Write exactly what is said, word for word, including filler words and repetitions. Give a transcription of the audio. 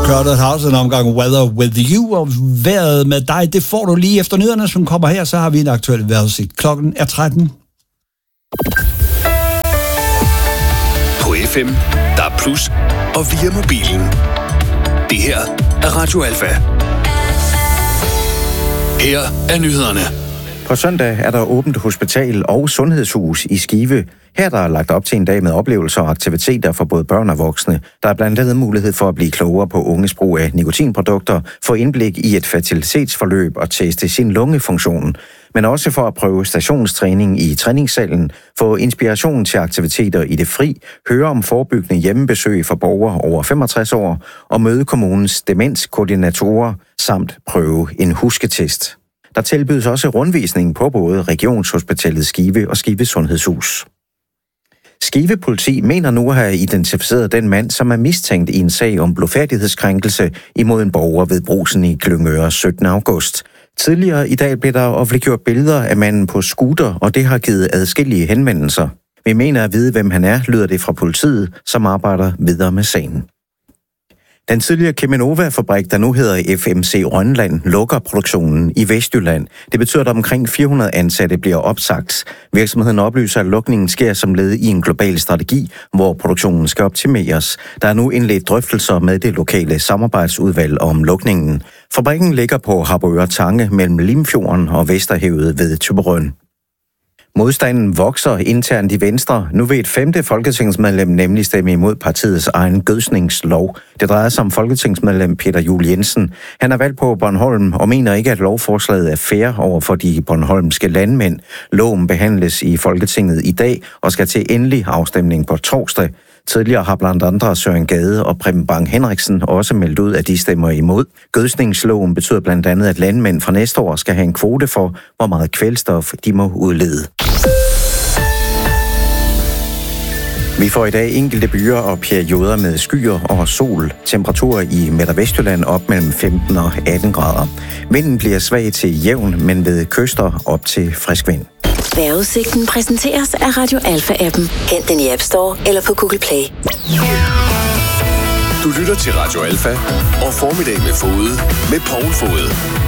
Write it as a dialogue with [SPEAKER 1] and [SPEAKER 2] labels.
[SPEAKER 1] Crowded House, en omgang Weather With You, og vejret med dig, det får du lige efter nyhederne, som kommer her, så har vi en aktuel vejrudsigt. Klokken er tretten.
[SPEAKER 2] På F M, der er plus, og via mobilen. Det her er Radio Alfa. Her er nyhederne.
[SPEAKER 3] På søndag er der åbent hospital og sundhedshus i Skive. Her er der lagt op til en dag med oplevelser og aktiviteter for både børn og voksne. Der er blandt andet mulighed for at blive klogere på unges brug af nikotinprodukter, få indblik i et fertilitetsforløb og teste sin lungefunktion. Men også for at prøve stationstræning i træningssalen, få inspiration til aktiviteter i det fri, høre om forebyggende hjemmebesøg for borgere over femogtres år og møde kommunens demenskoordinatorer samt prøve en husketest. Der tilbydes også rundvisning på både Regionshospitalet Skive og Skive Sundhedshus. Skive Politi mener nu at have identificeret den mand, som er mistænkt i en sag om blodfærdighedskrænkelse imod en borger ved Brugsen i Glyngøre syttende august. Tidligere i dag blev der offentliggjort billeder af manden på scooter, og det har givet adskillige henvendelser. Vi mener at vide, hvem han er, lyder det fra politiet, som arbejder videre med sagen. Den tidligere Cheminova-fabrik, der nu hedder F M C Rønland, lukker produktionen i Vestjylland. Det betyder, at omkring fire hundrede ansatte bliver opsagt. Virksomheden oplyser, at lukningen sker som led i en global strategi, hvor produktionen skal optimeres. Der er nu indledt drøftelser med det lokale samarbejdsudvalg om lukningen. Fabrikken ligger på Harboøre Tange mellem Limfjorden og Vesterhavet ved Thyborøn. Modstanden vokser internt i Venstre. Nu vil et femte folketingsmedlem nemlig stemme imod partiets egen gødsningslov. Det drejer sig om folketingsmedlem Peter Juel Jensen. Han er valgt på Bornholm og mener ikke, at lovforslaget er fair over for de bornholmske landmænd. Loven behandles i Folketinget i dag og skal til endelig afstemning på torsdag. Tidligere har blandt andre Søren Gade og Preben Bang Henriksen også meldt ud, at de stemmer imod. Gødsningsloven betyder blandt andet, at landmænd fra næste år skal have en kvote for, hvor meget kvælstof de må udlede. Vi får i dag enkelte byer og perioder med skyer og sol. Temperaturer i Midt- og Vestjylland op mellem femten og atten grader. Vinden bliver svag til jævn, men ved kyster op til frisk vind.
[SPEAKER 4] Vejrudsigten præsenteres af Radio Alfa-appen. Hent den i App Store eller på Google Play.
[SPEAKER 2] Du lytter til Radio Alfa og Formiddag med Fode med Poul Fode.